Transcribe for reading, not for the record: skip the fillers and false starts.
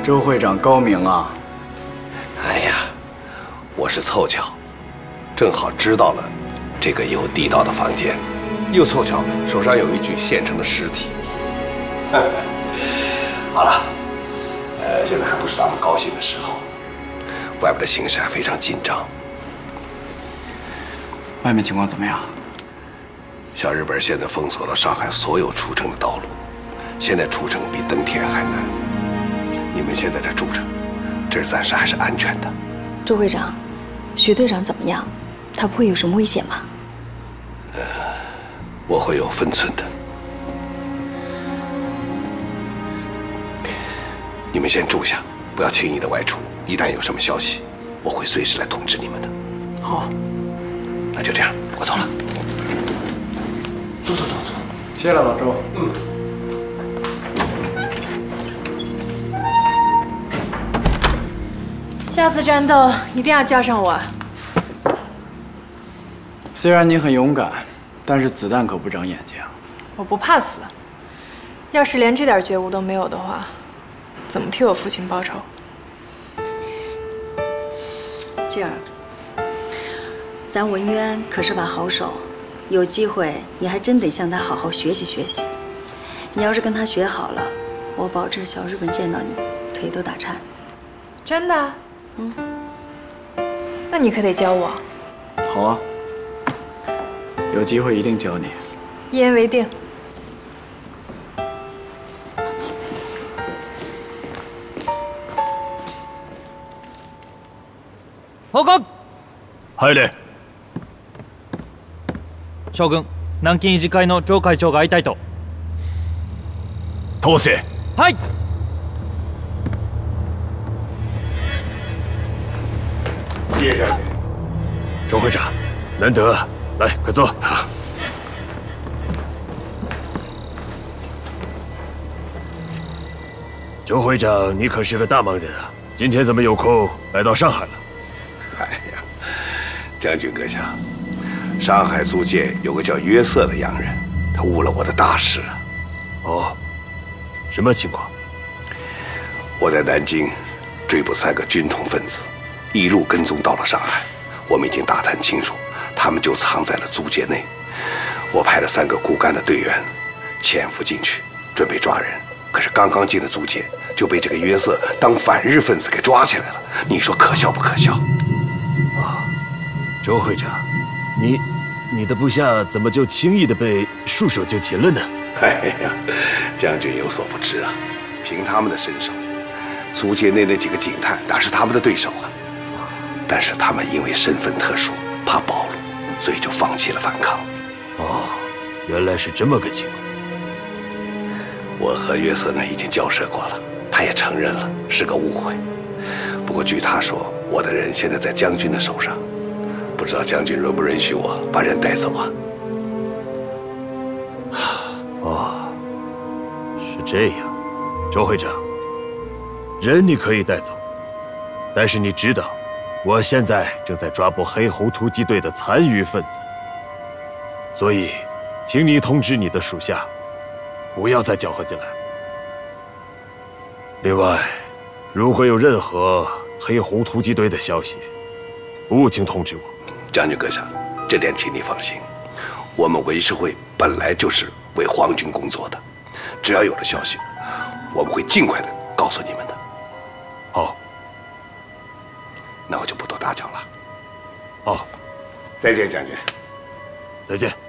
周会长高明啊！ 哎呀，我是凑巧，正好知道了这个有地道的房间，又凑巧手上有一具现成的尸体。好了，现在还不是咱们高兴的时候，外边的形势还非常紧张。 外面情况怎么样？ 小日本现在封锁了上海所有出城的道路，现在出城比登天还难。你们先在这住着，这儿暂时还是安全的。 周会长，徐队长怎么样？他不会有什么危险吗？ 我会有分寸的。你们先住下，不要轻易的外出。一旦有什么消息，我会随时来通知你们的。 好， 那就这样，我走了。走。 谢了，老周。 下次战斗一定要叫上我。 虽然你很勇敢，但是子弹可不长眼睛。 我不怕死，要是连这点觉悟都没有的话，怎么替我父亲报仇？ 静儿，咱文渊可是把好手，有机会你还真得向他好好学习学习。你要是跟他学好了，我保证小日本见到你腿都打颤。 真的？那你可得教我。 好啊，有机会一定教你。 一言为定。 報告。 入れ。 将軍、南京医事会の上会長が会いたいと。 通せ。 はい。 叶将军，周会长，难得，来，快坐。周会长，你可是个大忙人啊，今天怎么有空来到上海了？ 哎呀，将军阁下，上海租界有个叫约瑟的洋人，他误了我的大事啊。 哦，什么情况？ 我在南京追捕3个军统分子，一路跟踪到了上海。我们已经打探清楚，他们就藏在了租界内。我派了3个骨干的队员潜伏进去，准备抓人。可是刚刚进了租界，就被这个约瑟当反日分子给抓起来了。你说可笑不可笑？ 啊，周会长，你的部下怎么就轻易的被束手就擒了呢？ 哎呀，将军有所不知啊，凭他们的身手，租界内那几个警探哪是他们的对手啊？但是他们因为身份特殊，怕暴露，所以就放弃了反抗。 哦，原来是这么个情况。 我和约瑟呢已经交涉过了，他也承认了是个误会。不过据他说，我的人现在在将军的手上，不知道将军允不允许我把人带走啊？ 哦，是这样，周会长，人你可以带走，但是你知道，我现在正在抓捕黑狐突击队的残余分子，所以，请你通知你的属下，不要再搅和进来。另外，如果有任何黑狐突击队的消息，务请通知我。 将军阁下，这点请你放心，我们维持会本来就是为皇军工作的，只要有了消息，我们会尽快的告诉你们的。 好， 那我就不多打搅了。 好， 再见，将军。 再见。